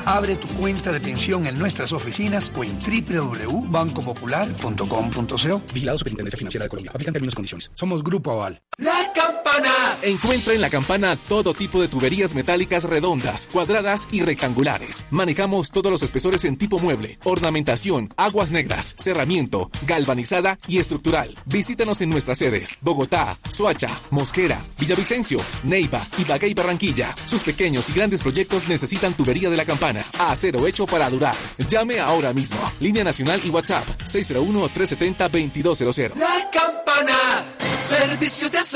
Abre tu cuenta de pensión en nuestras oficinas o en www.bancopopular.com.co. Vigilado Superintendencia Financiera de Colombia. Aplican términos y condiciones. Somos Grupo Aval. La Campana. Encuentra en La Campana todo tipo de tuberías metálicas redondas, cuadradas y rectangulares. Manejamos todos los espesores en tipo mueble, ornamentación, aguas negras, cerramiento, galvanizada y estructural. Visítanos en nuestras sedes: Bogotá, Soacha, Mosquera, Villavicencio, Neiva, Ibagué y Barranquilla. Sus pequeños y grandes proyectos necesitan tubería de La Campana. Acero hecho para durar. Llame ahora mismo. Línea nacional y WhatsApp 601-370-2200. La Campana, servicio de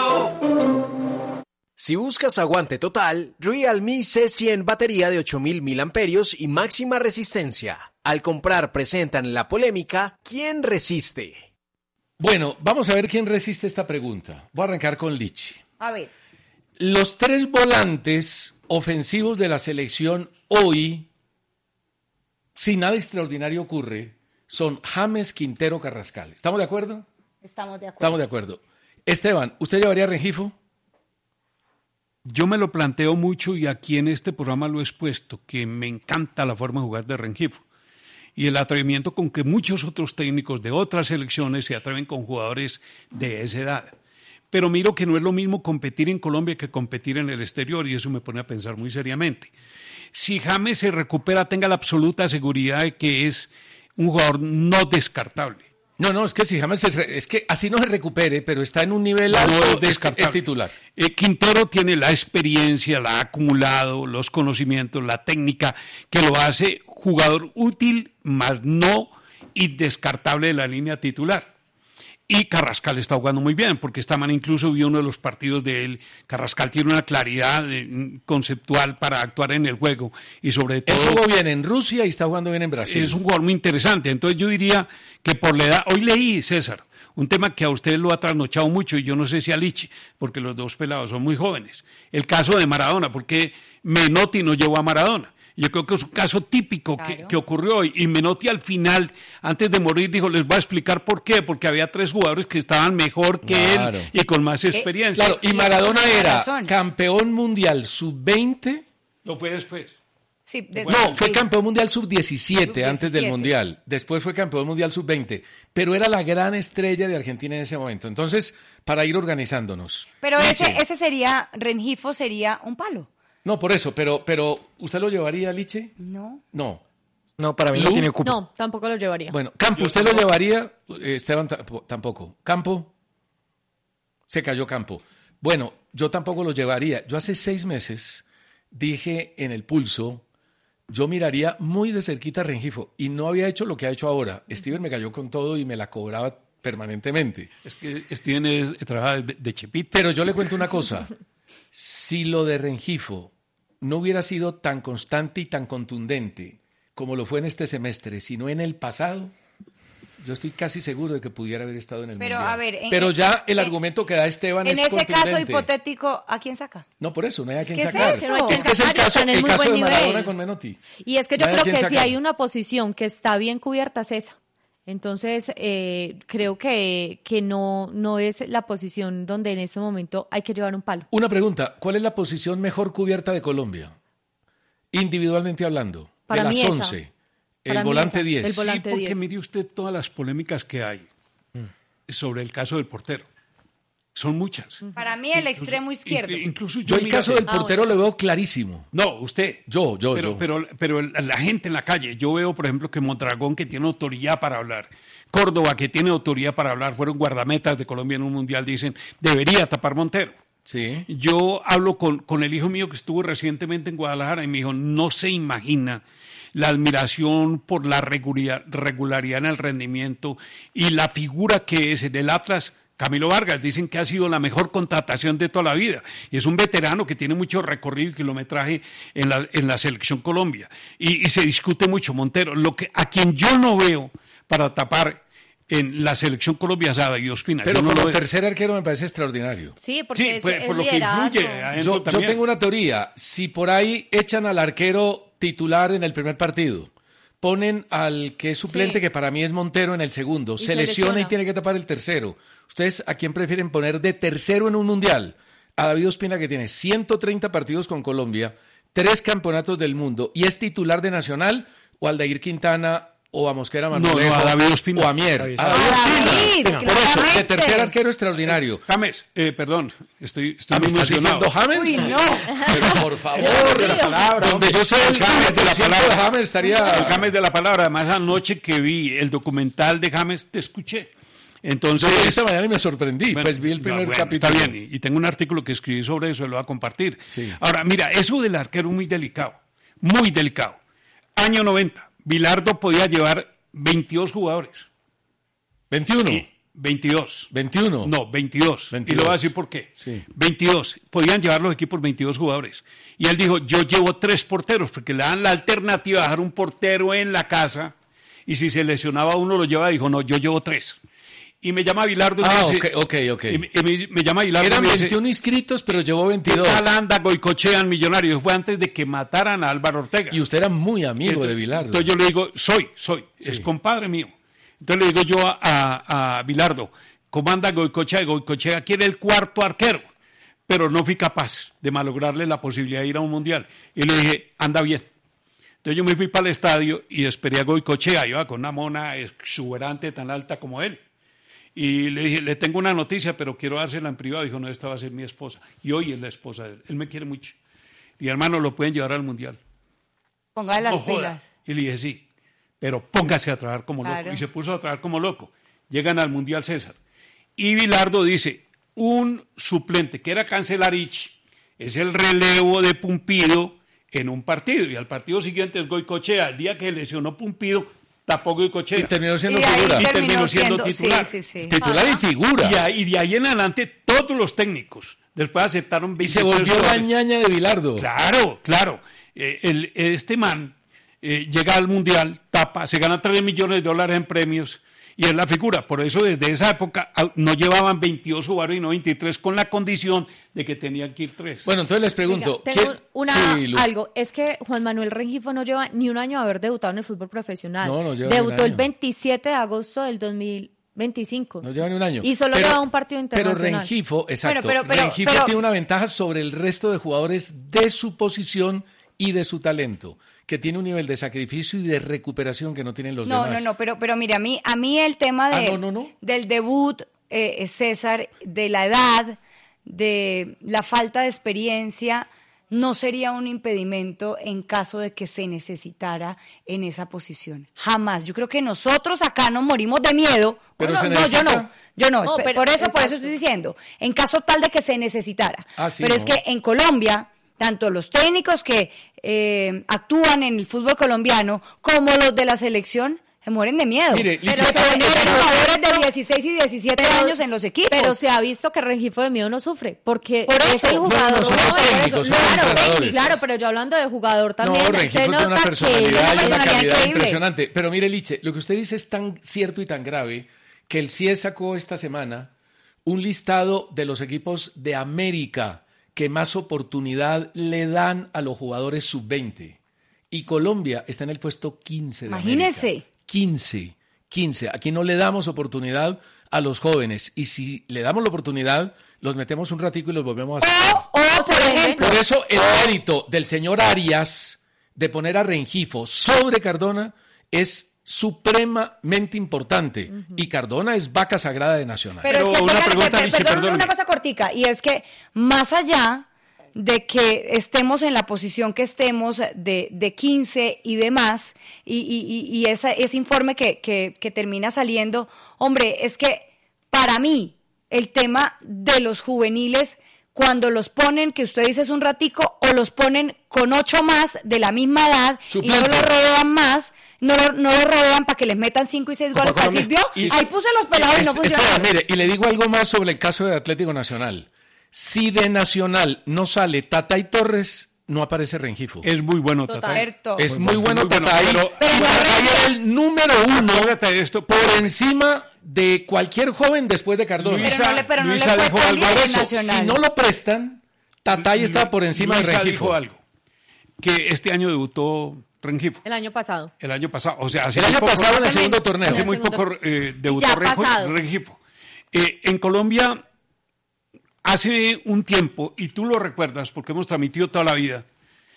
acero. Si buscas aguante total, Realme C100 batería de 8000 mAh y máxima resistencia. Al comprar presentan la polémica ¿quién resiste? Bueno, vamos a ver quién resiste esta pregunta. Voy a arrancar con Lichi. A ver. Los tres volantes ofensivos de la selección hoy, si nada extraordinario ocurre, son James, Quintero, Carrascal. ¿Estamos de acuerdo? Estamos de acuerdo. Estamos de acuerdo. Esteban, ¿usted llevaría a Rengifo? Yo me lo planteo mucho y aquí en este programa lo he expuesto, que me encanta la forma de jugar de Rengifo y el atrevimiento con que muchos otros técnicos de otras selecciones se atreven con jugadores de esa edad. Pero miro que no es lo mismo competir en Colombia que competir en el exterior y eso me pone a pensar muy seriamente. Si James se recupera, tenga la absoluta seguridad de que es un jugador no descartable. No, es que si James es que así no se recupere, pero está en un nivel alto, es titular. Quintero tiene la experiencia, la ha acumulado, los conocimientos, la técnica, que lo hace jugador útil, más no indescartable de la línea titular. Y Carrascal está jugando muy bien, porque esta man incluso vio uno de los partidos de él. Carrascal tiene una claridad conceptual para actuar en el juego y sobre todo... Él jugó bien en Rusia y está jugando bien en Brasil. Es un jugador muy interesante, entonces yo diría que por la edad... Hoy leí, César, un tema que a usted lo ha trasnochado mucho y yo no sé si a Lichi, porque los dos pelados son muy jóvenes. El caso de Maradona, porque Menotti no llevó a Maradona. Yo creo que es un caso típico que ocurrió hoy. Y Menotti al final, antes de morir, dijo, les voy a explicar por qué. Porque había tres jugadores que estaban mejor que él y con más experiencia. Claro, y Maradona era campeón mundial sub-20. ¿Lo fue después? Sí, fue campeón mundial sub-17 antes del mundial. Después fue campeón mundial sub-20. Pero era la gran estrella de Argentina en ese momento. Entonces, para ir organizándonos. Pero ese sería, Rengifo sería un palo. No, por eso, pero ¿usted lo llevaría, Liche? No. No, para mí no tiene cupo. No, tampoco lo llevaría. Bueno, Campo, ¿usted lo llevaría? Esteban tampoco. ¿Campo? Se cayó Campo. Bueno, yo tampoco lo llevaría. Yo hace 6 meses dije en el Pulso, yo miraría muy de cerquita a Rengifo y no había hecho lo que ha hecho ahora. Steven me cayó con todo y me la cobraba permanentemente. Es que Steven trabaja de chepito. Pero yo le cuento una cosa. Si lo de Rengifo no hubiera sido tan constante y tan contundente como lo fue en este semestre, sino en el pasado, yo estoy casi seguro de que pudiera haber estado en el Mundial. A ver, pero ya el argumento que da Esteban es contundente. En ese caso hipotético, ¿a quién saca? No, por eso, no hay a quién sacar. Es que es el caso de Maradona con Menotti. Y es que yo creo que si hay una posición que está bien cubierta es esa. Entonces, creo que no es la posición donde en este momento hay que llevar un palo. Una pregunta, ¿cuál es la posición mejor cubierta de Colombia? Individualmente hablando, para de mí las 11, el volante 10. El volante 10. Porque mire usted todas las polémicas que hay sobre el caso del portero. Son muchas. Para mí el extremo izquierdo. Incluso yo el caso del portero lo veo clarísimo. No, usted. Yo. Pero la gente en la calle, yo veo, por ejemplo, que Mondragón, que tiene autoridad para hablar, Córdoba, que tiene autoridad para hablar, fueron guardametas de Colombia en un mundial, dicen, debería tapar Montero. Sí. Yo hablo con el hijo mío que estuvo recientemente en Guadalajara y me dijo, no se imagina la admiración por la regularidad en el rendimiento y la figura que es en el Atlas. Camilo Vargas, dicen que ha sido la mejor contratación de toda la vida y es un veterano que tiene mucho recorrido y kilometraje en la selección Colombia y se discute mucho Montero. A quien yo no veo para tapar en la selección Colombia es a David Ospina. Pero como tercer arquero me parece extraordinario. Sí, porque por lo que influye. Yo tengo una teoría. Si por ahí echan al arquero titular en el primer partido, ponen al que es suplente, que para mí es Montero, en el segundo, se lesiona y tiene que tapar el tercero. ¿Ustedes a quién prefieren poner de tercero en un mundial? A David Ospina, que tiene 130 partidos con Colombia, 3 campeonatos del mundo y es titular de Nacional, o Aldair Quintana, o a Mosquera Marmolejo, a David Ospina. o a Mier. David, Por eso, de tercer arquero extraordinario. James, perdón, estoy ¿Me muy estás emocionado. diciendo James? Uy, no. Pero por favor, de la palabra, donde yo sé el James de la palabra. James estaría... El James de la palabra. Además, anoche que vi el documental de James, te escuché. Entonces, Yo esta mañana y me sorprendí, bueno, pues vi el primer capítulo. Está bien, y tengo un artículo que escribí sobre eso, lo voy a compartir. Sí. Ahora, mira, eso del arquero es muy delicado, muy delicado. Año 90, Bilardo podía llevar 22 jugadores. 21. 22. 21. No, 22. 22. Y lo voy a decir por qué. Sí. 22. Podían llevar los equipos 22 jugadores. Y él dijo, yo llevo 3 porteros, porque le dan la alternativa de dejar un portero en la casa, y si se lesionaba uno lo llevaba. Dijo, no, yo llevo 3. Y me llama Bilardo y me dice... ok. Y me llama Bilardo Eran y me dice, 21 inscritos, pero llevó 22. ¿qué tal anda Goicoechea Millonarios? Fue antes de que mataran a Álvaro Ortega. Y usted era muy amigo de Bilardo. Entonces yo le digo, soy, es compadre mío. Entonces le digo yo a Bilardo, ¿cómo anda Goicoechea? Goicoechea quiere el 4º arquero, pero no fui capaz de malograrle la posibilidad de ir a un mundial. Y le dije, anda bien. Entonces yo me fui para el estadio y esperé a Goicoechea, iba con una mona exuberante tan alta como él. Y le dije, le tengo una noticia, pero quiero dársela en privado. Dijo, no, esta va a ser mi esposa. Y hoy es la esposa de él. Él me quiere mucho. Y hermano, lo pueden llevar al mundial. Póngale las No joda. pilas. Y le dije, sí, pero póngase a trabajar como Claro. loco. Y se puso a trabajar como loco. Llegan al mundial César. Y Bilardo dice, un suplente que era Cancelarich es el relevo de Pumpido en un partido. Y al partido siguiente es Goicoechea. El día que lesionó Pumpido, tapó Goicoechea. Y terminó siendo Y ahí figura. Y terminó siendo titular. Sí. Titular y figura. Y de ahí en adelante todos los técnicos después aceptaron 23 Y se volvió la jugadores. ñaña de Bilardo. Claro. Este man llega al mundial, tapa, se gana $3 millones en premios y es la figura. Por eso desde esa época no llevaban 22 jugadores y no 23 con la condición de que tenían que ir 3. Bueno, entonces les pregunto. Venga, tengo Sí, Lu. algo. Es que Juan Manuel Rengifo no lleva ni un año de haber debutado en el fútbol profesional. No lleva ni un Debutó el año. 27 de agosto del 2025. No lleva ni un año. Y solo lleva un partido internacional. Pero Rengifo, exacto. Pero- Rengifo tiene una ventaja sobre el resto de jugadores de su posición y de su talento, que tiene un nivel de sacrificio y de recuperación que no tienen los demás. No, pero mire, a mí el tema de, no. del debut, César, de la edad, de la falta de experiencia, no sería un impedimento en caso de que se necesitara en esa posición. Jamás. Yo creo que nosotros acá nos morimos de miedo. Pero No, se yo necesita. no. No, pero- por eso exacto. estoy diciendo, en caso tal de que se necesitara. Sí, pero es no. que en Colombia, tanto los técnicos que actúan en el fútbol colombiano como los de la selección se mueren de miedo. Mire, pero Licha, se mueren pero- jugadores de 16 y 17 años en los equipos. Pero se ha visto que Rengifo de miedo no sufre, porque Por es eso. el No, jugador. no, son los por eso. técnicos, son los Claro, entrenadores. claro, pero yo hablando de jugador también, No, Rengifo se tiene una nota que personalidad y una personalidad calidad increíble. impresionante. Pero mire, Liche, lo que usted dice es tan cierto y tan grave que el CIE sacó esta semana un listado de los equipos de América que más oportunidad le dan a los jugadores sub-20. Y Colombia está en el puesto 15 de Imagínese. América. 15. Aquí no le damos oportunidad a los jóvenes. Y si le damos la oportunidad, los metemos un ratico y los volvemos a sacar. O, por ejemplo, Por eso el mérito del señor Arias de poner a Rengifo sobre Cardona es supremamente importante. Y Cardona es vaca sagrada de Nacional. pero es Pero que una póngale, pregunta, Richie, perdón, perdóneme. una cosa cortica, y es que más allá de que estemos en la posición que estemos de 15 y demás, y ese informe que termina saliendo, hombre, es que para mí el tema de los juveniles, cuando los ponen, que usted dice es un ratico, o los ponen con 8 más de la misma edad y no Suplente. lo rodean más, no lo rodean para que les metan 5 y 6 goles, Copa Colombia. ¿sirvió? Y- Ahí puse los pelados y no Esteban, funcionaron. mire, y le digo algo más sobre el caso de Atlético Nacional. Si de Nacional no sale Tatay Torres, no aparece Rengifo. Es muy bueno, Total. Tatay. Cierto. Es muy bueno muy bueno, Tatay. pero- Y Tatay era el número 1 Acuérdate de esto, por encima de cualquier joven después de Cardona. Luisa- pero no le Luisa fue dijo tan algo bien de en eso. Nacional. Si no lo prestan, Tatay está por encima de Luisa Rengifo. dijo algo, que este año debutó Rengifo. el año pasado. El año pasado, o sea, hace El muy año poco- pasado en el segundo torneo. Hace muy En el poco debutó Ya ha pasado. Rengifo. En Colombia, hace un tiempo, y tú lo recuerdas porque hemos transmitido toda la vida,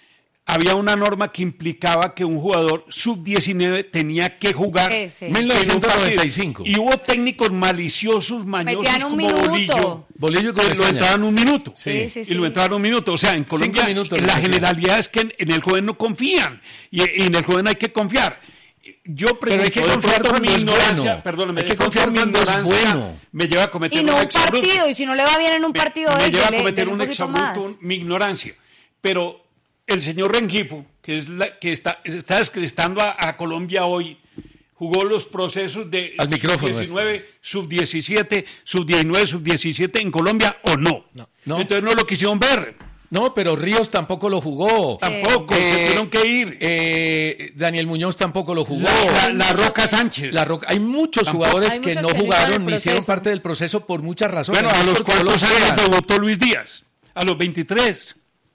había una norma que implicaba que un jugador sub-19 tenía que jugar Ese. en un 1995. partido. Y hubo técnicos maliciosos, mañosos Metían un como minuto. Bolillo y con lo Pestaña. entraban un minuto. Sí, sí, sí. Y lo entraban un minuto. O sea, en Colombia 5 minutos la lo metían. generalidad es que en el joven no confían. Y en el joven hay que confiar. Yo Pero hay que de confiar pronto cuando mi es ignorancia, bueno. perdóname, Hay que de pronto confiar mi cuando es ignorancia bueno. me lleva a cometer Y no un exabrupto. partido, y si no le va bien en un partido, me lleva a dele cometer un un poquito más. exabrupto, mi ignorancia. Pero el señor Rengifo, que es que está descrestando a Colombia hoy, jugó los procesos de Al micrófono, sub-19, sub-17, sub-19, sub-17 en Colombia o no. No. Entonces no lo quisieron ver. No, pero Ríos tampoco lo jugó. Tampoco, se tuvieron que ir. Daniel Muñoz tampoco lo jugó. La Roca Sánchez. Hay muchos Tampoco. jugadores Hay que muchos no que no jugaron hicieron ni el hicieron proceso. parte del proceso por muchas razones. Bueno, a No los porque no cuantos los años quieran. debutó Luis Díaz. A los 23.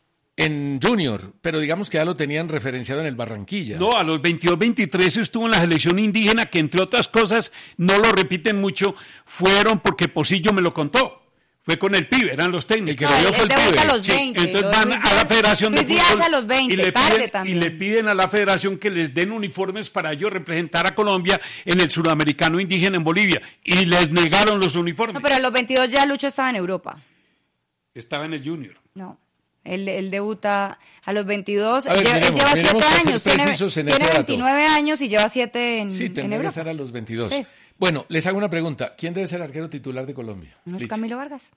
En Junior, pero digamos que ya lo tenían referenciado en el Barranquilla. No, a los 22, 23 estuvo en la selección indígena, que entre otras cosas, no lo repiten mucho, fueron porque Pocillo me lo contó. Fue con el pibe, eran los técnicos. El que lo dio fue el debuta pibe. a los Sí, 20. entonces lo de van Luis a la Díaz- Federación de Luis Díaz Fútbol a los 20, y le tarde piden, también. y le piden a la Federación que les den uniformes para ellos representar a Colombia en el Suramericano Indígena en Bolivia. Y les negaron los uniformes. No, pero a los 22 ya Lucho estaba en Europa. Estaba en el Junior. No. Él debuta a los 22. A ver, él miremos, lleva tenemos 7 que ser años. Tiene precisos en ese 29 años y lleva 7 en, Sí, en tendría que Europa. estar a los 22. Sí. Bueno, les hago una pregunta. ¿Quién debe ser arquero titular de Colombia? ¿No es Licho. Camilo Vargas?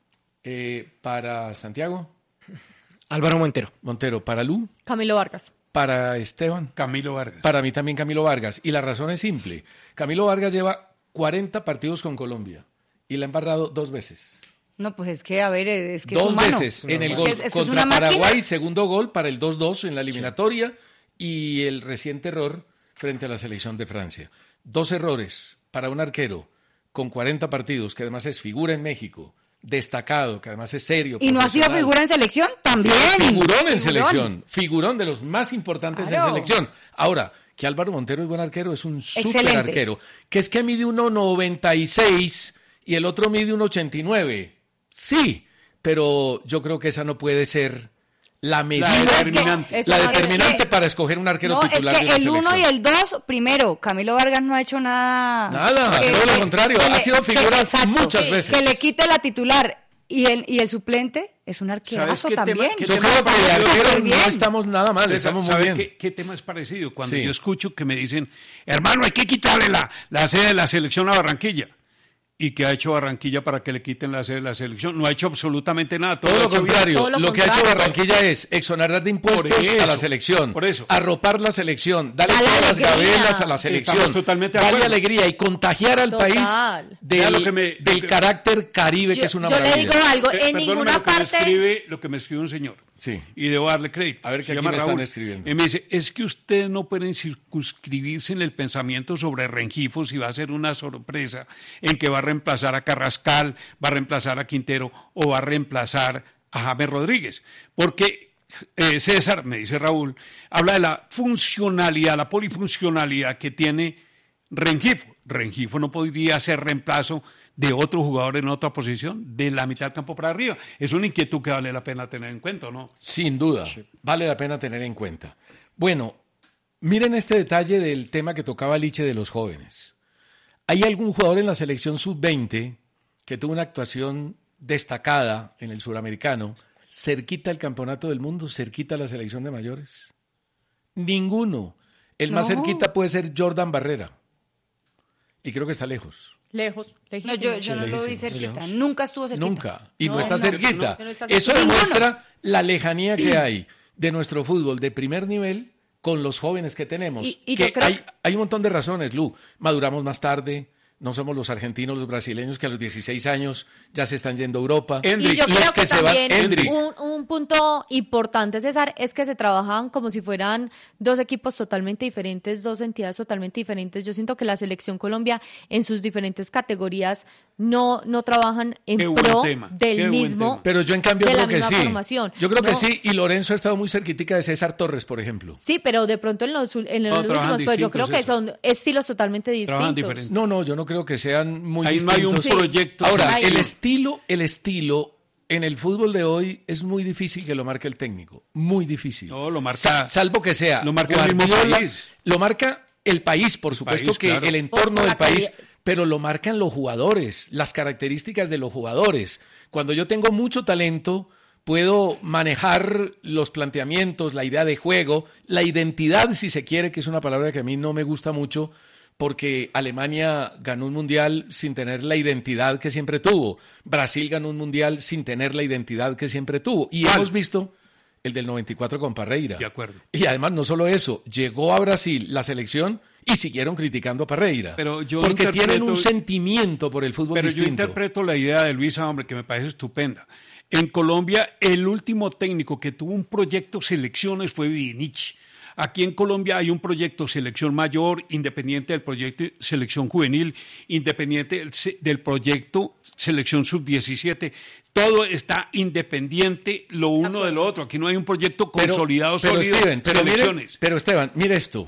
Para Santiago, Álvaro Montero. Montero. Para Lu, Camilo Vargas. para Esteban. Camilo Vargas. Para mí también Camilo Vargas. Y la razón es simple. Camilo Vargas lleva 40 partidos con Colombia y la ha embarrado 2 veces. No, pues es que, a ver, es que es 2 humano. veces en el Es gol que es contra una máquina. Paraguay, segundo gol para el 2-2 en la eliminatoria y el reciente error frente a la selección de Francia. 2 errores para un arquero con 40 partidos, que además es figura en México, destacado, que además es serio. ¿Y no ha sido profesional. figura en selección? También. Figurón en selección, figurón de los más importantes Claro. en selección. Ahora, que Álvaro Montero es buen arquero, es un súper Excelente. arquero, que es que mide 1,96 y el otro mide 1,89. Sí, pero yo creo que esa no puede ser la medida determinante. la Es que- determinante es que- para escoger un arquero No, es titular de que una el 1 y selección. el 2, primero, Camilo Vargas no ha hecho nada. Nada, todo lo contrario, ha sido figura muchas veces. Que le quite la titular y el suplente es un ¿Sabes arquerazo qué tema- también. qué Yo tema creo que de parecido? arquero Súper bien. no estamos nada mal, estamos muy ¿Sabe bien. qué tema es parecido? Cuando Sí. yo escucho que me dicen, hermano, hay que quitarle la sede de la selección a Barranquilla. ¿Y qué ha hecho Barranquilla para que le quiten la sede de la selección? No ha hecho absolutamente nada. Todo ha lo hecho bien. contrario, Todo lo lo que ha hecho contrario. Barranquilla es exonerar de impuestos Por eso, a la selección, por eso. arropar la selección, darle Dale todas las alegría. gabelas a la selección, Estamos totalmente de darle acuerdo. alegría y contagiar al Total. país Vea lo que del carácter caribe, que es una yo le maravilla. digo algo, en Perdóneme ninguna lo que me parte... lo que me escribe un señor. Sí. Y debo darle crédito. A ver, Se que aquí llama me están Raúl. escribiendo. Y me dice, es que ustedes no pueden circunscribirse en el pensamiento sobre Rengifo si va a ser una sorpresa en que va a reemplazar a Carrascal, va a reemplazar a Quintero o va a reemplazar a James Rodríguez. Porque César, me dice Raúl, habla de la funcionalidad, la polifuncionalidad que tiene Rengifo. Rengifo no podría ser reemplazo de otro jugador en otra posición, de la mitad del campo para arriba. Es una inquietud que vale la pena tener en cuenta, ¿no? Sin duda, vale la pena tener en cuenta. Bueno, miren este detalle del tema que tocaba Liche de los jóvenes. ¿Hay algún jugador en la selección sub-20 que tuvo una actuación destacada en el suramericano, cerquita al campeonato del mundo, cerquita a la selección de mayores? Ninguno. El más No. cerquita puede ser Jordan Barrera. Y creo que está lejos. Lejos, No, lejísimo. yo no lo vi lejísimo, cerquita. lejos. Nunca estuvo cerquita. Nunca. Y no, No, está no, cerquita. no está Eso cerquita. demuestra la lejanía que hay de nuestro fútbol de primer nivel con los jóvenes que tenemos. Y que yo creo hay un montón de razones, Lu. Maduramos más tarde. No somos los argentinos, los brasileños que a los 16 años ya se están yendo a Europa. Y yo Los creo que se van- también Endrick. un punto importante, César, es que se trabajaban como si fueran 2 equipos totalmente diferentes, 2 entidades totalmente diferentes. Yo siento que la Selección Colombia en sus diferentes categorías no trabajan en Qué buen pro tema, del qué buen mismo. tema. Pero yo en cambio de la creo que misma sí. formación. Yo creo que No. sí. Y Lorenzo ha estado muy cerquitica de César Torres, por ejemplo. Sí, pero de pronto en los trabajan últimos, pues yo creo que distintos, son estilos totalmente Trabajan distintos. diferente. No, yo no creo que sean muy Ahí no hay un distintos. proyecto. Ahora, Sí. el estilo en el fútbol de hoy es muy difícil que lo marque el técnico, muy difícil. No, lo marca. Salvo que sea. Lo marca el mismo país. Lo marca el país, por supuesto, que claro. El entorno del país, pero lo marcan los jugadores, las características de los jugadores. Cuando yo tengo mucho talento, puedo manejar los planteamientos, la idea de juego, la identidad, si se quiere, que es una palabra que a mí no me gusta mucho, porque Alemania ganó un mundial sin tener la identidad que siempre tuvo. Brasil ganó un mundial sin tener la identidad que siempre tuvo. Y hemos visto el del 94 con Parreira. De acuerdo. Y además, no solo eso, llegó a Brasil la selección y siguieron criticando a Parreira. Pero yo porque tienen un sentimiento por el fútbol distinto. Yo interpreto la idea de Luisa, hombre, que me parece estupenda. En Colombia, el último técnico que tuvo un proyecto selecciones fue Vidinich. Aquí en Colombia hay un proyecto selección mayor, independiente del proyecto selección juvenil, independiente del proyecto selección sub-17. Todo está independiente lo uno de lo otro. Aquí no hay un proyecto consolidado, sólido. Pero Esteban, mire esto.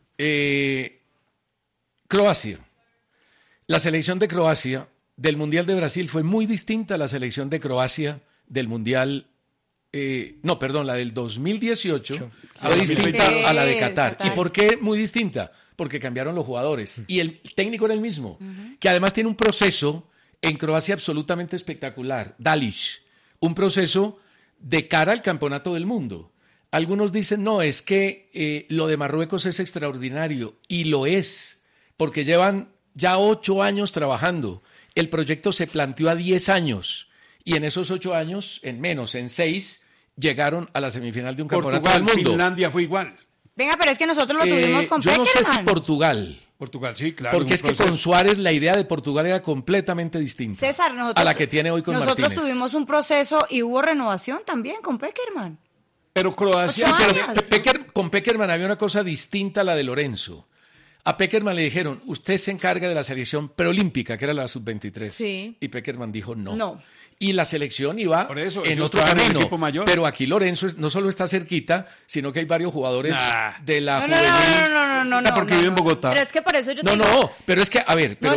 Croacia. La selección de Croacia del Mundial de Brasil fue muy distinta a la selección de Croacia del Mundial la del 2018 fue distinta a la de Qatar. ¿Y por qué muy distinta? Porque cambiaron los jugadores y el técnico era el mismo, que además tiene un proceso en Croacia absolutamente espectacular, Dalic, un proceso de cara al campeonato del mundo. Algunos dicen, no, es que lo de Marruecos es extraordinario, y lo es, porque llevan ya 8 años trabajando. El proyecto se planteó a 10 años, y en esos 8 años, en 6, llegaron a la semifinal de un campeonato del mundo. Finlandia fue igual. Venga, pero es que nosotros lo tuvimos con Peckerman. Yo no sé si Portugal, sí, claro. Porque es que con Suárez la idea de Portugal era completamente distinta, César, a la que tiene hoy con Martínez. Nosotros tuvimos un proceso y hubo renovación también con Peckerman. Pero Croacia... Con Peckerman había una cosa distinta a la de Lorenzo. A Peckerman le dijeron, usted se encarga de la selección preolímpica, que era la sub-23. Sí. Y Peckerman dijo no. No. Y la selección iba en otro camino. Pero aquí Lorenzo no solo está cerquita, sino que hay varios jugadores de la juvenil. No, porque vive en Bogotá. Pero es que por eso yo pero es que, a ver... Yo se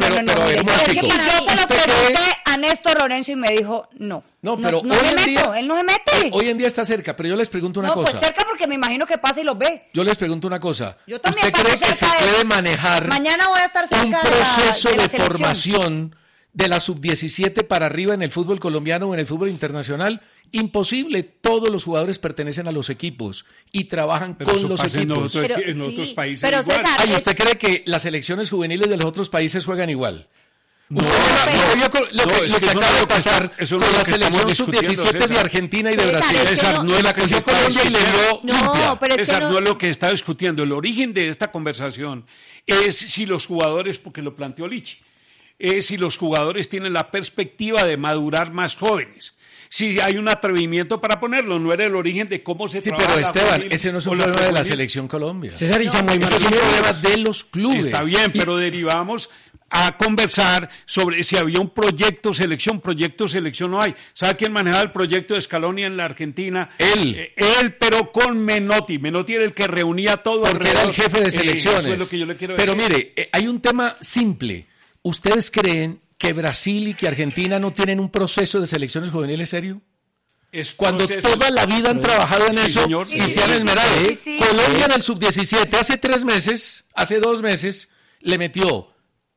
lo pregunté a Néstor Lorenzo y me dijo no. No, pero no hoy me en meto, él no se mete. Hoy en día está cerca, pero yo les pregunto una cosa. No, pues cerca porque me imagino que pasa y los ve. Yo les pregunto una cosa. Yo también ¿Usted cree que se puede manejar mañana voy a estar cerca un proceso de la formación de la sub-17 para arriba en el fútbol colombiano o en el fútbol internacional? Imposible. Todos los jugadores pertenecen a los equipos y trabajan con los equipos. En otros países pero igual. César, ¿Y usted cree que las selecciones juveniles de los otros países juegan igual? Lo que acaba de pasar con la selección sub-17 de Argentina y de Brasil. César, no es la que se está discutiendo. No es lo que está discutiendo. El origen de esta conversación es si los jugadores, porque lo planteó Lichi, es si los jugadores tienen la perspectiva de madurar más jóvenes. Si hay un atrevimiento para ponerlo, no era el origen de cómo se trabaja. Pero Esteban, ese no es un problema de la selección Colombia. César y Samuel, ese es un problema de los clubes. Está bien, pero derivamos a conversar sobre si había un proyecto selección no hay. ¿Sabe quién manejaba el proyecto de Scaloni en la Argentina? Él, pero con Menotti. Menotti era el que reunía todo. Porque era el jefe de selecciones. Eso es lo que yo le quiero pero decir. Mire, hay un tema simple. ¿Ustedes creen que Brasil y que Argentina no tienen un proceso de selecciones juveniles serio? Cuando toda la vida han trabajado en eso y se han esmerado. Colombia en el sub-17 hace 2 meses, le metió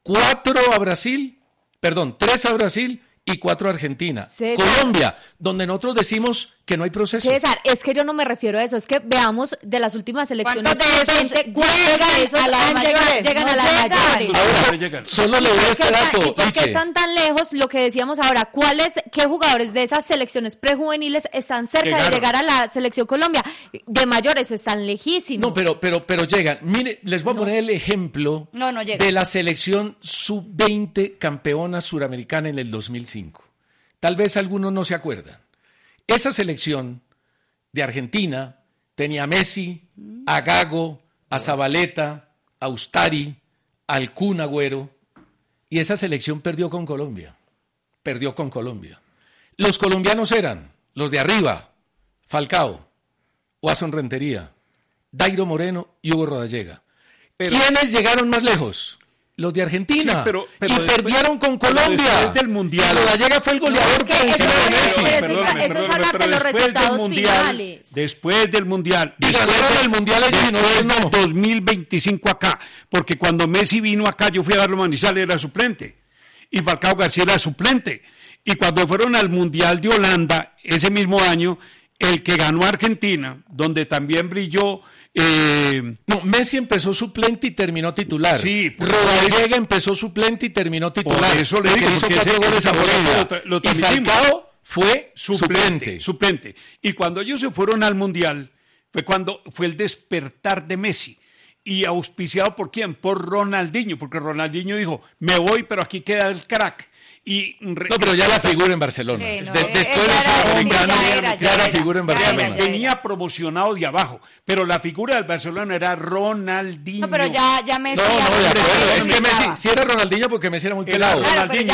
3 a Brasil y 4 a Argentina. César. Colombia, donde nosotros decimos que no hay proceso. César, es que yo no me refiero a eso, es que veamos de las últimas elecciones. ¿Cuántos de esos llegan a las mayores? Llegan a las mayores. Ahora, solo le doy este dato. ¿Y por qué están tan lejos? Lo que decíamos ahora, ¿qué jugadores de esas selecciones prejuveniles están cerca de llegar a la selección Colombia? De mayores están lejísimos. No, pero llegan. Mire, les voy a poner el ejemplo de la selección sub-20 campeona suramericana en el 2005. Tal vez algunos no se acuerdan. Esa selección de Argentina tenía a Messi, a Gago, a Zabaleta, a Ustari, al Kun Agüero, y esa selección perdió con Colombia. Los colombianos eran los de arriba: Falcao, Watson Rentería, Dairo Moreno y Hugo Rodallega. ¿Quiénes llegaron más lejos? Los de Argentina. Sí, pero y después, perdieron con Colombia. Después del Mundial. Gallega fue el goleador por encima de Messi. Eso es hablar de los resultados finales. Después del Mundial. Y ganaron el Mundial ellos y nosotros no. 2025 acá. Porque cuando Messi vino acá, yo fui a darlo a Manizales, era suplente. Y Falcao García era suplente. Y cuando fueron al Mundial de Holanda, ese mismo año, el que ganó a Argentina, donde también brilló... No, Messi empezó suplente y terminó titular. Sí, Rodallega empezó suplente y terminó titular. Por eso le digo, hizo 4 goles a Bolivia. Lo y Falcao fue suplente. Y cuando ellos se fueron al Mundial, fue el despertar de Messi. ¿Y auspiciado por quién? Por Ronaldinho, porque Ronaldinho dijo, me voy, pero aquí queda el crack. No, pero ya la figura en Barcelona. Sí, no, después ya la figura en Barcelona. Venía promocionado de abajo, pero la figura del Barcelona era Ronaldinho. No, pero ya Messi. Es que Messi, si era Ronaldinho porque Messi era muy pelado. Ronaldinho,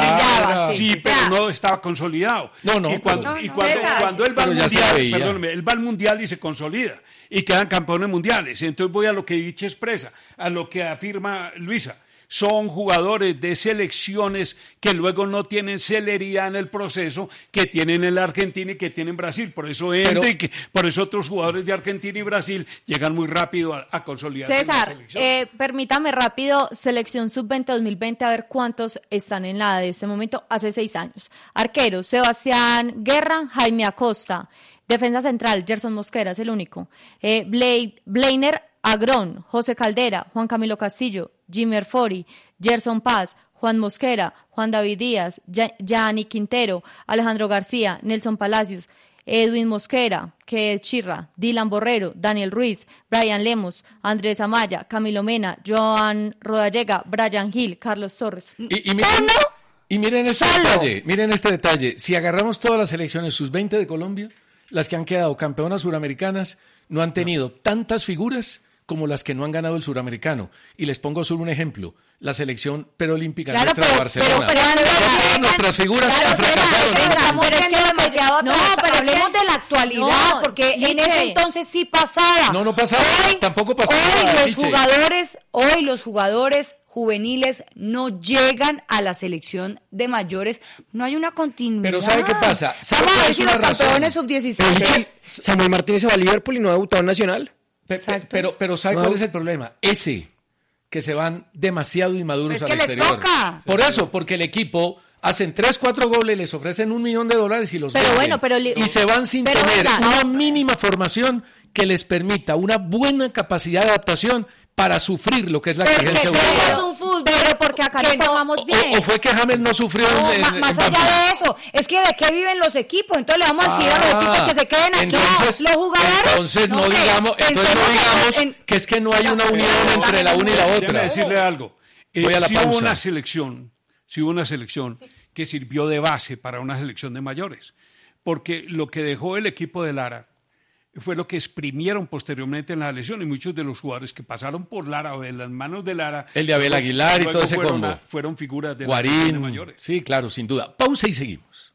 pero no estaba consolidado. Y cuando él va al Mundial, perdóneme, él va al Mundial y se consolida y quedan campeones mundiales. Entonces voy a lo que dice expresa, a lo que afirma Luisa. Son jugadores de selecciones que luego no tienen celeridad en el proceso que tienen en la Argentina y que tienen Brasil. Por eso por eso otros jugadores de Argentina y Brasil llegan muy rápido a consolidarse. César, permítame rápido, selección sub-20 2020, a ver cuántos están en la de este momento, hace 6 años. Arqueros, Sebastián Guerra, Jaime Acosta. Defensa central, Gerson Mosquera, es el único. Bleiner Agrón, José Caldera, Juan Camilo Castillo, Jimmy Erfori, Gerson Paz, Juan Mosquera, Juan David Díaz, Gianni Quintero, Alejandro García, Nelson Palacios, Edwin Mosquera, que es Chirra, Dylan Borrero, Daniel Ruiz, Brian Lemos, Andrés Amaya, Camilo Mena, Joan Rodallega, Brian Gil, Carlos Torres. Y miren este detalle. Si agarramos todas las selecciones sub-20 de Colombia, las que han quedado campeonas suramericanas no han tenido tantas figuras como las que no han ganado el suramericano. Y les pongo solo un ejemplo. La selección preolímpica nuestra de Barcelona. Todas nuestras figuras fracasaron. Pero hablemos de la actualidad, porque en ese entonces sí pasaba. No pasaba, tampoco pasaba. Hoy los jugadores juveniles no llegan a la selección de mayores, no hay una continuidad. Pero ¿sabe qué pasa? Vamos a ver si los campeones sub-17. Samuel Martínez se va a Liverpool y no ha debutado en Nacional. Pero ¿sabe cuál es el problema? Que se van demasiado inmaduros al exterior. Por eso, porque el equipo hacen 3-4 goles, les ofrecen $1 millón y los venden. Y se van sin tener una mínima formación que les permita una buena capacidad de adaptación para sufrir lo que es la exigencia europea. Pero porque acá no formamos bien. O fue que James no sufrió más allá de eso, es que de qué viven los equipos, entonces le vamos a decir a los equipos que se queden aquí. Los jugadores. Entonces no digamos que es que no hay una unión entre la una y la otra. Déjame decirle algo. Voy a la pausa. Hubo una selección que sirvió de base para una selección de mayores, porque lo que dejó el equipo de Lara fue lo que exprimieron posteriormente en la selección, y muchos de los jugadores que pasaron por Lara o en las manos de Lara, el de Abel Aguilar y todo ese combo, fueron figuras de Guarín, de mayores. Sí, claro, sin duda. Pausa y seguimos.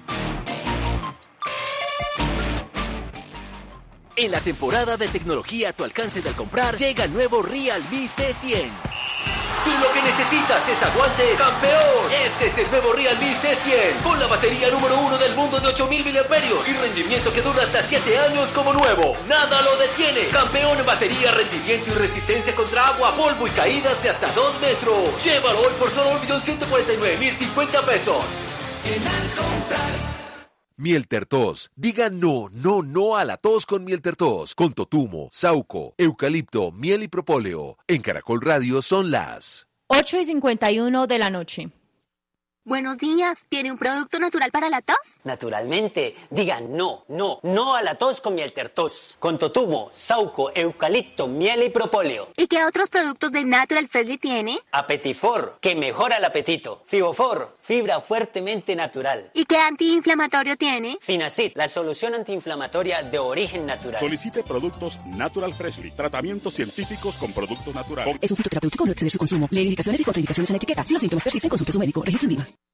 En la temporada de tecnología a tu alcance de al comprar, llega el nuevo Realme C100. Si lo que necesitas es aguante, campeón, este es el nuevo Realme C100, con la batería número 1 del mundo de 8000 mAh y rendimiento que dura hasta 7 años como nuevo. Nada lo detiene. Campeón en batería, rendimiento y resistencia contra agua, polvo y caídas de hasta 2 metros. Llévalo hoy por solo $1,149,050 pesos. En al comprar. Miel Tertos. Diga no a la tos con Miel Tertos. Con totumo, sauco, eucalipto, miel y propóleo. En Caracol Radio son las 8:51 de la noche. Buenos días, ¿tiene un producto natural para la tos? Naturalmente, diga no a la tos con Miel Tertos. Con totumo, sauco, eucalipto, miel y propóleo. ¿Y qué otros productos de Natural Freshly tiene? Apetifor, que mejora el apetito. Fibofor, fibra fuertemente natural. ¿Y qué antiinflamatorio tiene? Finacid, la solución antiinflamatoria de origen natural. Solicite productos Natural Freshly, tratamientos científicos con productos naturales. Es un fitoterapéutico, no exceder su consumo. Lee indicaciones y contraindicaciones en la etiqueta. Si los síntomas persisten, consulte a su médico. Registro en Viva.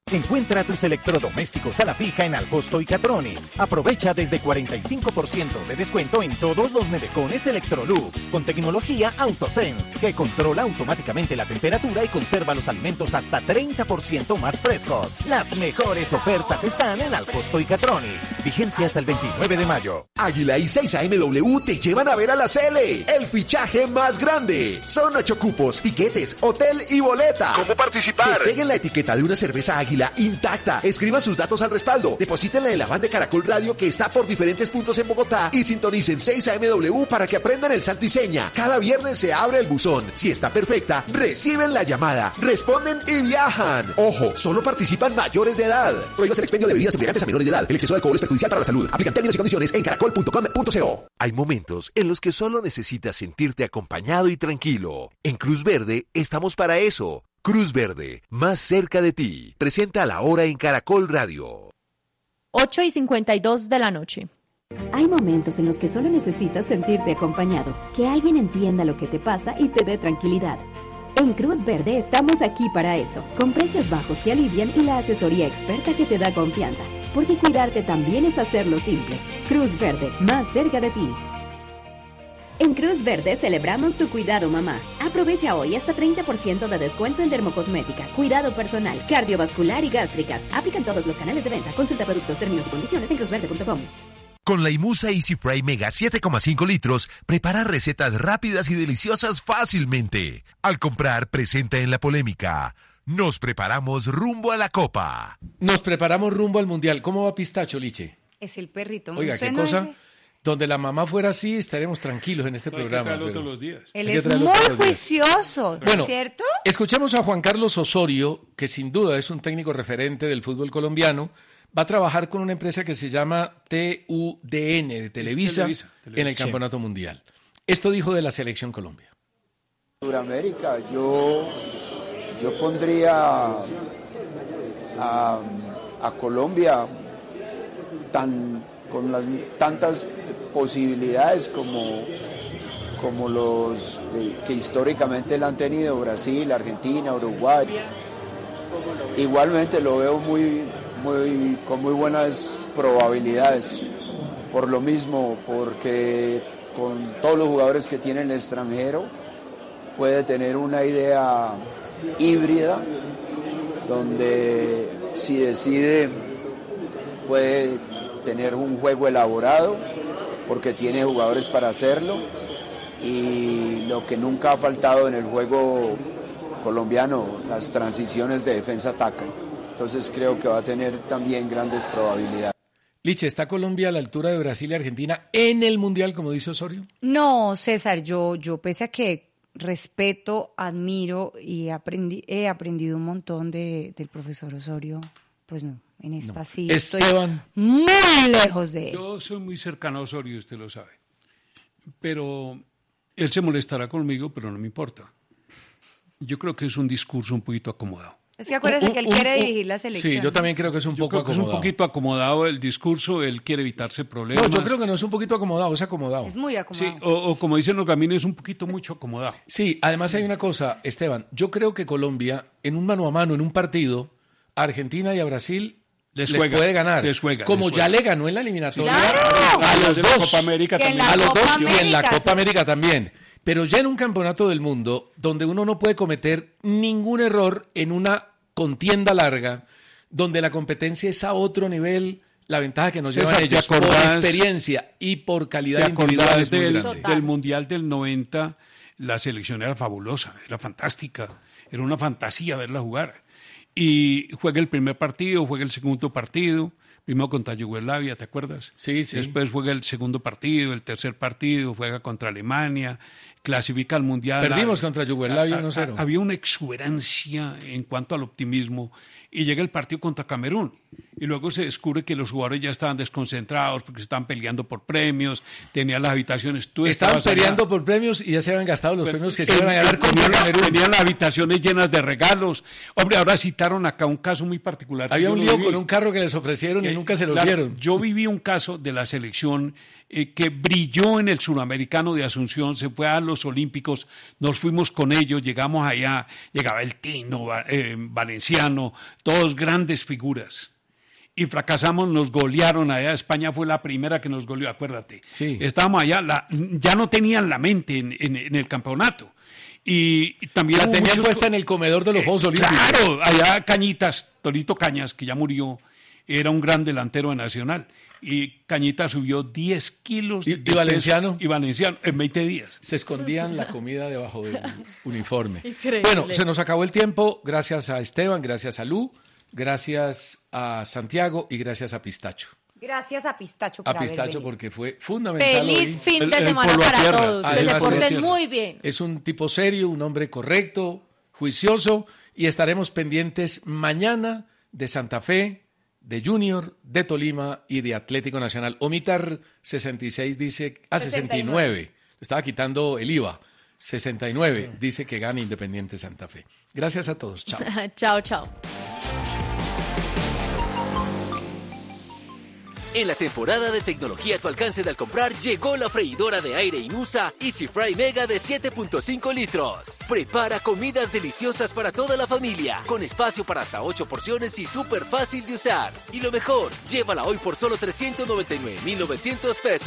Encuentra tus electrodomésticos a la fija en Alcosto y Catronics. Aprovecha desde 45% de descuento en todos los nevecones Electrolux con tecnología AutoSense que controla automáticamente la temperatura y conserva los alimentos hasta 30% más frescos. Las mejores ofertas están en Alcosto y Catronics. Vigencia hasta el 29 de mayo. Águila y 6AMW te llevan a ver a la Cele, el fichaje más grande. Son 8 cupos, tiquetes, hotel y boleta. ¿Cómo participar? Despeguen la etiqueta de una cerveza Águila intacta, escriban sus datos al respaldo, deposítenla en la van de Caracol Radio que está por diferentes puntos en Bogotá y sintonicen 6AMW para que aprendan el santo y seña. Cada viernes se abre el buzón. Si está perfecta, reciben la llamada, responden y viajan. Ojo, solo participan mayores de edad. Prohíbas el expendio de bebidas embriagantes a menores de edad. El exceso de alcohol es perjudicial para la salud. Aplican términos y condiciones en caracol.com.co. Hay momentos en los que solo necesitas sentirte acompañado y tranquilo. En Cruz Verde estamos para eso. Cruz Verde, más cerca de ti. Presenta La Hora en Caracol Radio. 8:52 de la noche. Hay momentos en los que solo necesitas sentirte acompañado, que alguien entienda lo que te pasa y te dé tranquilidad. En Cruz Verde estamos aquí para eso, con precios bajos que alivian y la asesoría experta que te da confianza, porque cuidarte también es hacerlo simple. Cruz Verde, más cerca de ti. En Cruz Verde celebramos tu cuidado, mamá. Aprovecha hoy hasta 30% de descuento en dermocosmética, cuidado personal, cardiovascular y gástricas. Aplican todos los canales de venta. Consulta productos, términos y condiciones en cruzverde.com. Con la Imusa Easy Fry Mega 7,5 litros, prepara recetas rápidas y deliciosas fácilmente. Al comprar, presenta en la polémica. Nos preparamos rumbo a la Copa. Nos preparamos rumbo al Mundial. ¿Cómo va Pistacho, Liche? Es el perrito. Oiga, qué cosa. Donde la mamá fuera así, estaremos tranquilos en este programa. Hay que todos los días. Él es muy juicioso, bueno, ¿cierto? Escuchemos a Juan Carlos Osorio, que sin duda es un técnico referente del fútbol colombiano. Va a trabajar con una empresa que se llama TUDN, de Televisa, en el Campeonato Mundial. Esto dijo de la Selección Colombia. Suramérica, yo pondría a Colombia con tantas posibilidades como los que históricamente la han tenido Brasil, Argentina, Uruguay. Igualmente lo veo con muy buenas probabilidades. Por lo mismo, porque con todos los jugadores que tiene el extranjero puede tener una idea híbrida donde si decide puede tener un juego elaborado porque tiene jugadores para hacerlo, y lo que nunca ha faltado en el juego colombiano, las transiciones de defensa-ataque. Entonces creo que va a tener también grandes probabilidades. Liche, ¿está Colombia a la altura de Brasil y Argentina en el Mundial, como dice Osorio? No, César, yo pese a que respeto, admiro y he aprendido un montón del profesor Osorio, pues no, en esta no. Sí Esteban. Estoy muy lejos de él. Yo soy muy cercano a Osorio, usted lo sabe. Pero él se molestará conmigo, pero no me importa. Yo creo que es un discurso un poquito acomodado. Es que acuérdese que él quiere dirigir la selección. Sí, yo también creo que es un poco acomodado. Es un poquito acomodado el discurso, él quiere evitarse problemas. No, yo creo que no es un poquito acomodado, es acomodado. Es muy acomodado. Sí, o como dicen los gamines, es un poquito mucho acomodado. Sí, además hay una cosa, Esteban, yo creo que Colombia, en un mano a mano, en un partido, a Argentina y a Brasil les puede ganar. Como ya le ganó en la eliminatoria a los dos. Copa América también. A los dos y en la Copa América también. Pero ya en un campeonato del mundo, donde uno no puede cometer ningún error en una contienda larga, donde la competencia es a otro nivel, la ventaja que nos llevan ellos por experiencia y por calidad individual es muy grande. Del Mundial del 90, la selección era fabulosa, era fantástica, era una fantasía verla jugar. Y juega el primer partido, juega el segundo partido, primero contra Yugoslavia, ¿te acuerdas? Sí, sí. Después juega el segundo partido, el tercer partido, juega contra Alemania, clasifica al Mundial. Perdimos contra Yugoslavia 1-0. Había una exuberancia en cuanto al optimismo, y llega el partido contra Camerún. Y luego se descubre que los jugadores ya estaban desconcentrados porque estaban peleando por premios, tenían las habitaciones... Estaban peleando por premios y ya se habían gastado los premios que se iban a ganar contra Camerún. Tenían las habitaciones llenas de regalos. Hombre, ahora citaron acá un caso muy particular. Había un lío con un carro que les ofrecieron y nunca se los dieron. Yo viví un caso de la selección que brilló en el Suramericano de Asunción, se fue a los Olímpicos, nos fuimos con ellos, llegamos allá, llegaba el Tino, Valenciano, todos grandes figuras. Y fracasamos, nos golearon allá. España fue la primera que nos goleó, acuérdate. Sí. Estábamos allá, ya no tenían la mente en el campeonato. Y también la tenían puesta en el comedor de los Juegos Olímpicos. Claro, allá Cañitas, Torito Cañas, que ya murió, era un gran delantero de Nacional. Y Cañitas subió 10 kilos. ¿Y Valenciano? Y Valenciano, en 20 días. Se escondían la comida debajo del uniforme. Increíble. Bueno, se nos acabó el tiempo. Gracias a Esteban, gracias a Lu, gracias a Santiago y gracias a Pistacho. Gracias a Pistacho por haber venido. Porque fue fundamental. Feliz hoy. fin de semana para todos. Que se Además, porten muy bien. Es un tipo serio, un hombre correcto, juicioso, y estaremos pendientes mañana de Santa Fe, de Junior, de Tolima y de Atlético Nacional. Omitar 66 dice, 69. Estaba quitando el IVA. 69 dice que gana Independiente Santa Fe. Gracias a todos. Chao. Chao, chao. En la temporada de tecnología a tu alcance de al comprar, llegó la freidora de aire Inusa Easy Fry Mega de 7.5 litros. Prepara comidas deliciosas para toda la familia, con espacio para hasta 8 porciones y súper fácil de usar. Y lo mejor, llévala hoy por solo $399,900.